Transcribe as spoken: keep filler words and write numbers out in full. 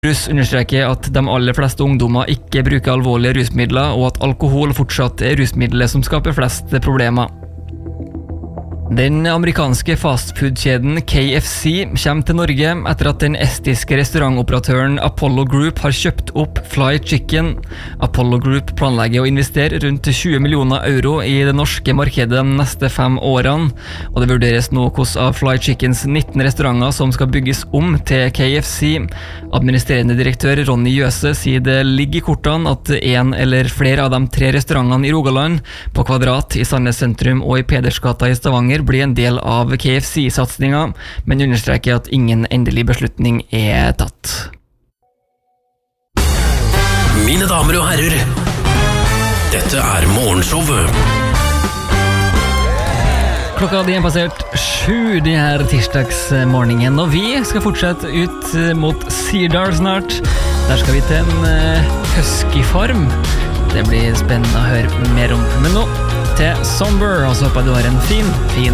Russ understreker at de aller fleste ungdommer ikke bruker alvorlige rusmidler, og at alkohol fortsatt er rusmiddelet som skaper flest problemer. Den amerikanske fastfood-kjeden K F C kommer til Norge etter at den estiske restaurantoperatøren Apollo Group har kjøpt opp Fly Chicken. Apollo Group planlegger å investere rundt tjue millioner euro i det norske markedet de neste fem årene, og det vurderes nå hvordan av Fly Chickens nitten restauranter som skal bygges om til K F C. Administrerende direktør Ronny Jøse sier det ligger i kortene at en eller flere av de tre restaurantene i Rogaland, på Kvadrat i Sandnes sentrum og i Pedersgata i Stavanger blir en del av K F C-satsningen, men understreker at ingen endelig beslutning er tatt. Mine damer og herrer, dette er morgenshowet. Klokka de er passert sju de her tirsdagsmorgenen, og vi skal fortsette ut mot Sirdal snart. Der skal vi til en uh, husky-form. Det blir spennende å høre mer om. Men nå til Somber, og så håper jeg du har en fin, fin